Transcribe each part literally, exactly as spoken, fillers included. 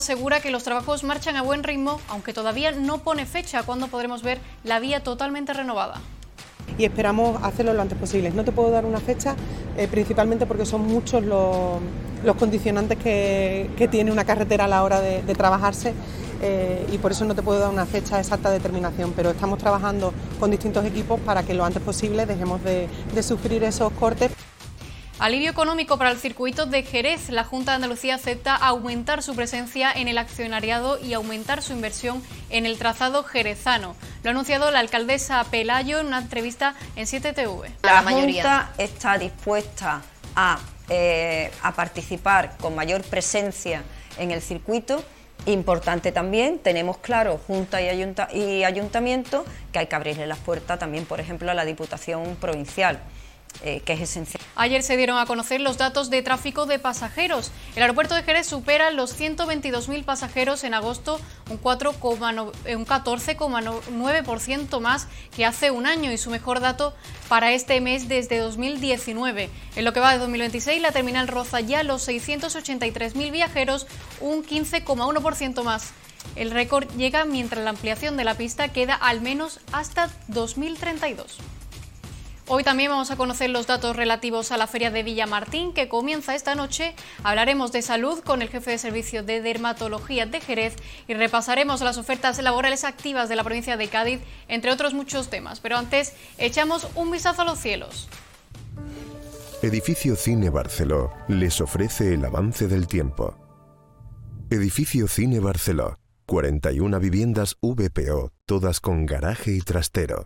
Asegura que los trabajos marchan a buen ritmo, aunque todavía no pone fecha cuando podremos ver la vía totalmente renovada. Y esperamos hacerlo lo antes posible. No te puedo dar una fecha, eh, principalmente porque son muchos los, los condicionantes que, que tiene una carretera a la hora de, de trabajarse, eh, y por eso no te puedo dar una fecha exacta de terminación, pero estamos trabajando con distintos equipos para que lo antes posible dejemos de, de sufrir esos cortes. Alivio económico para el circuito de Jerez. La Junta de Andalucía acepta aumentar su presencia en el accionariado y aumentar su inversión en el trazado jerezano. Lo ha anunciado la alcaldesa Pelayo en una entrevista en siete T V. La Junta está dispuesta a, eh, a participar con mayor presencia en el circuito. Importante también, tenemos claro, Junta y, ayunta y Ayuntamiento, que hay que abrirle las puertas también, por ejemplo, a la Diputación Provincial. Eh, que es esencial. Ayer se dieron a conocer los datos de tráfico de pasajeros. El aeropuerto de Jerez supera los ciento veintidós mil pasajeros en agosto, un, un catorce coma nueve por ciento más que hace un año y su mejor dato para este mes desde dos mil diecinueve. En lo que va de dos mil veintiséis, la terminal roza ya los seiscientos ochenta y tres mil viajeros, un quince coma uno por ciento más. El récord llega mientras la ampliación de la pista queda al menos hasta dos mil treinta y dos. Hoy también vamos a conocer los datos relativos a la Feria de Villamartín, que comienza esta noche. Hablaremos de salud con el jefe de servicio de dermatología de Jerez y repasaremos las ofertas laborales activas de la provincia de Cádiz, entre otros muchos temas. Pero antes, echamos un vistazo a los cielos. Edificio Cine Barceló les ofrece el avance del tiempo. Edificio Cine Barceló, cuarenta y una viviendas V P O, todas con garaje y trastero.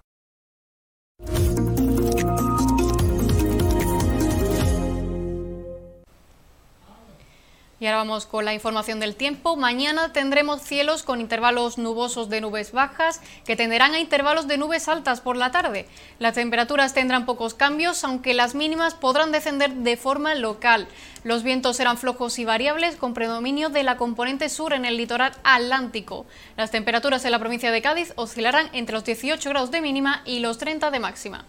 Y ahora vamos con la información del tiempo. Mañana tendremos cielos con intervalos nubosos de nubes bajas que tenderán a intervalos de nubes altas por la tarde. Las temperaturas tendrán pocos cambios, aunque las mínimas podrán descender de forma local. Los vientos serán flojos y variables, con predominio de la componente sur en el litoral atlántico. Las temperaturas en la provincia de Cádiz oscilarán entre los dieciocho grados de mínima y los treinta de máxima.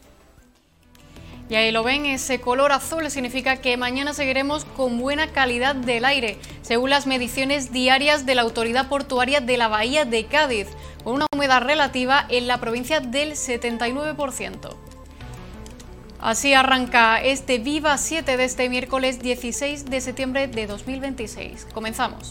Y ahí lo ven, ese color azul significa que mañana seguiremos con buena calidad del aire, según las mediciones diarias de la Autoridad Portuaria de la Bahía de Cádiz, con una humedad relativa en la provincia del setenta y nueve por ciento. Así arranca este Viva siete de este miércoles dieciséis de septiembre de dos mil veintiséis. Comenzamos.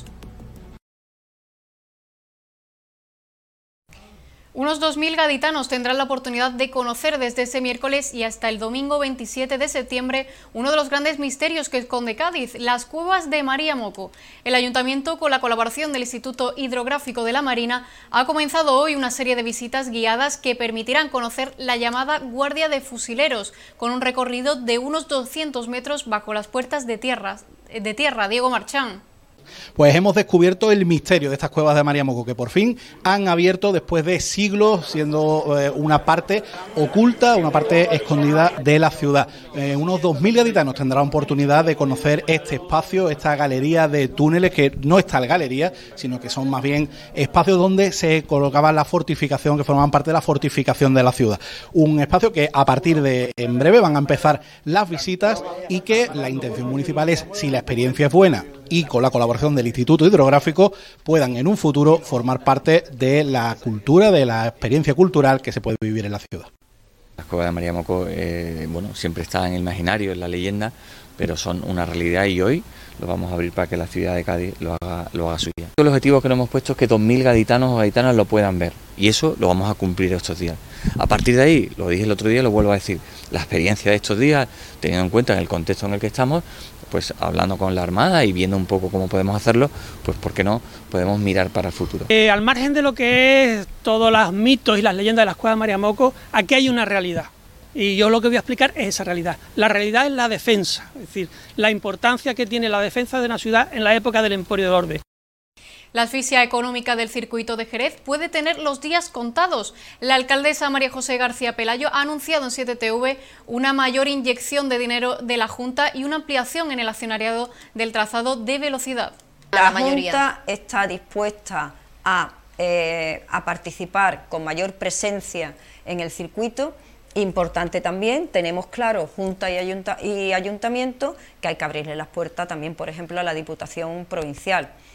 Unos dos mil gaditanos tendrán la oportunidad de conocer desde ese miércoles y hasta el domingo veintisiete de septiembre uno de los grandes misterios que esconde Cádiz, las cuevas de María Moco. El Ayuntamiento, con la colaboración del Instituto Hidrográfico de la Marina, ha comenzado hoy una serie de visitas guiadas que permitirán conocer la llamada Guardia de Fusileros, con un recorrido de unos doscientos metros bajo las puertas de tierra. De tierra, Diego Marchán. Pues hemos descubierto el misterio de estas cuevas de María Moco, que por fin han abierto después de siglos, siendo eh, una parte oculta, una parte escondida de la ciudad. Eh, unos dos mil gaditanos tendrán oportunidad de conocer este espacio, esta galería de túneles, que no es tal galería, sino que son más bien espacios donde se colocaba la fortificación, que formaban parte de la fortificación de la ciudad. Un espacio que a partir de en breve van a empezar las visitas y que la intención municipal es, si la experiencia es buena y con la colaboración del Instituto Hidrográfico, puedan en un futuro formar parte de la cultura, de la experiencia cultural que se puede vivir en la ciudad. Las cuevas de María Moco, eh, bueno, siempre está en el imaginario, en la leyenda, pero son una realidad y hoy lo vamos a abrir para que la ciudad de Cádiz lo haga, lo haga suya. El objetivo que nos hemos puesto es que dos mil gaditanos o gaditanas lo puedan ver y eso lo vamos a cumplir estos días. A partir de ahí, lo dije el otro día, lo vuelvo a decir, la experiencia de estos días, teniendo en cuenta en el contexto en el que estamos, pues hablando con la Armada y viendo un poco cómo podemos hacerlo, pues por qué no podemos mirar para el futuro. Eh, al margen de lo que es todos los mitos y las leyendas de las cuevas de María Moco, aquí hay una realidad. Y yo lo que voy a explicar es esa realidad. La realidad es la defensa, es decir, la importancia que tiene la defensa de una ciudad en la época del Emporio del Orbe. La asfixia económica del circuito de Jerez puede tener los días contados. La alcaldesa María José García Pelayo ha anunciado en siete T V una mayor inyección de dinero de la Junta y una ampliación en el accionariado del trazado de velocidad. La Junta está dispuesta a, eh, a participar con mayor presencia en el circuito. Importante también, tenemos claro, Junta y, Ayunta y Ayuntamiento, que hay que abrirle las puertas también, por ejemplo, a la Diputación Provincial.